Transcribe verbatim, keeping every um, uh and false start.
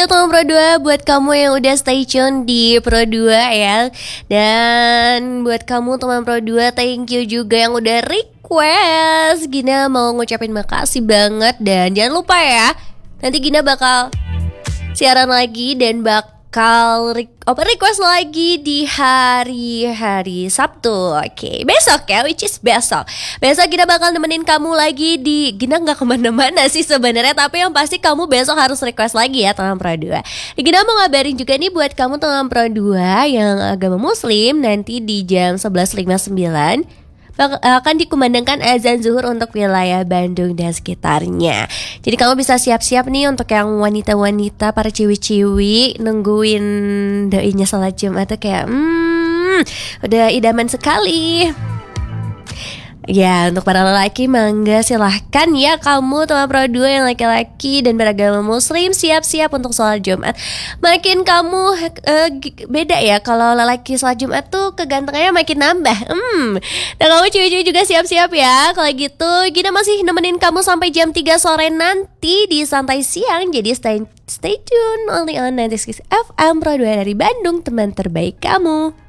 juga teman Pro dua buat kamu yang udah stay tune di Pro dua ya. Dan buat kamu teman Pro dua, thank you juga yang udah request. Gina mau ngucapin makasih banget. Dan jangan lupa ya, nanti Gina bakal siaran lagi dan bakal re- open request lagi di hari-hari Sabtu. Oke, okay. Besok ya, which is besok. Besok Gina bakal nemenin kamu lagi di Gina gak kemana-mana sih sebenarnya, tapi yang pasti kamu besok harus request lagi ya teman Pro dua. Gina mau ngabarin juga nih buat kamu teman Pro dua yang agama muslim, nanti di jam sebelas lewat lima puluh sembilan akan dikumandangkan azan zuhur untuk wilayah Bandung dan sekitarnya. Jadi kamu bisa siap-siap nih untuk yang wanita-wanita, para ciwi-ciwi nungguin doinya salat Jumat tuh kayak hmm, udah idaman sekali. Ya, untuk para lelaki mangga silahkan ya kamu teman Pro dua yang laki-laki dan beragama muslim siap-siap untuk sholat Jumat. Makin kamu uh, beda ya, kalau lelaki sholat Jumat tuh kegantengannya makin nambah. Hmm. Dan kamu cewek-cewek juga siap-siap ya. Kalau gitu Gina masih nemenin kamu sampai jam tiga sore nanti di Santai Siang. Jadi stay, stay tune only on sembilan puluh enam F M Pro dua dari Bandung, teman terbaik kamu.